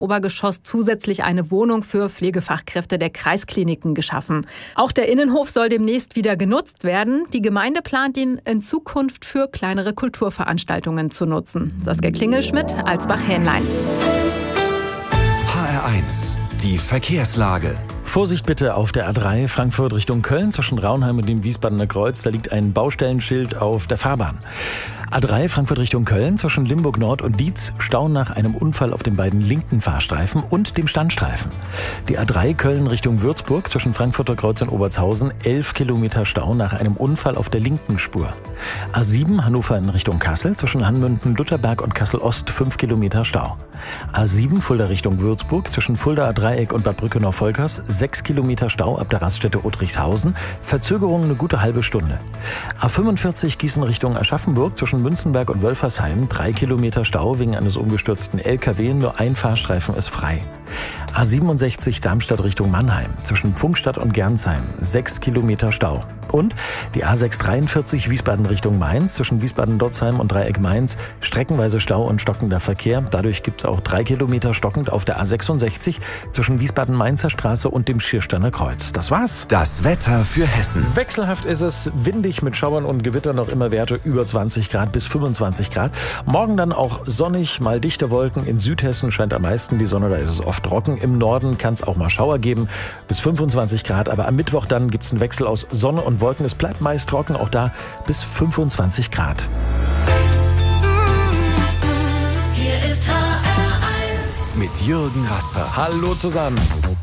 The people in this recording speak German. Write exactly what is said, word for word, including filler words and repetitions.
Obergeschoss zusätzlich eine Wohnung für Pflegefachkräfte der Kreiskliniken geschaffen. Auch der Innenhof soll demnächst wieder genutzt werden. Die Gemeinde plant ihn in Zukunft für kleinere Kulturveranstaltungen zu nutzen. Saskia Klingelschmidt, Alsbach-Hähnlein. H R eins, die Verkehrslage. Vorsicht bitte auf der A drei Frankfurt Richtung Köln zwischen Raunheim und dem Wiesbadener Kreuz. Da liegt ein Baustellenschild auf der Fahrbahn. A drei Frankfurt Richtung Köln zwischen Limburg Nord und Dietz. Stau nach einem Unfall auf den beiden linken Fahrstreifen und dem Standstreifen. Die A drei Köln Richtung Würzburg zwischen Frankfurter Kreuz und Obertshausen. elf Kilometer Stau nach einem Unfall auf der linken Spur. A sieben Hannover in Richtung Kassel zwischen Hanmünden, Lutherberg und Kassel Ost. fünf Kilometer Stau. A sieben Fulda Richtung Würzburg zwischen Fuldaer Dreieck und Bad Brückenau-Volkers. sechs Kilometer Stau ab der Raststätte Ottrichshausen. Verzögerung eine gute halbe Stunde. A fünfundvierzig Gießen Richtung Aschaffenburg zwischen Münzenberg und Wölfersheim. drei Kilometer Stau wegen eines umgestürzten L K W. Nur ein Fahrstreifen ist frei. A siebenundsechzig Darmstadt Richtung Mannheim zwischen Pfungstadt und Gernsheim. sechs Kilometer Stau. Und die A sechshundertdreiundvierzig Wiesbaden Richtung Mainz zwischen Wiesbaden-Dotzheim und Dreieck Mainz. Streckenweise Stau und stockender Verkehr. Dadurch gibt es auch drei Kilometer stockend auf der A sechsundsechzig zwischen Wiesbaden-Mainzer Straße und dem Schiersteiner Kreuz. Das war's. Das Wetter für Hessen. Wechselhaft ist es, windig mit Schauern und Gewittern, noch immer Werte über zwanzig Grad bis fünfundzwanzig Grad. Morgen dann auch sonnig, mal dichte Wolken. In Südhessen scheint am meisten die Sonne, da ist es oft trocken. Im Norden kann es auch mal Schauer geben, bis fünfundzwanzig Grad. Aber am Mittwoch dann gibt es einen Wechsel aus Sonne und Wolken. Es bleibt meist trocken, auch da bis fünfundzwanzig Grad. Hier ist H R eins Mit Jürgen Rasper. Hallo zusammen.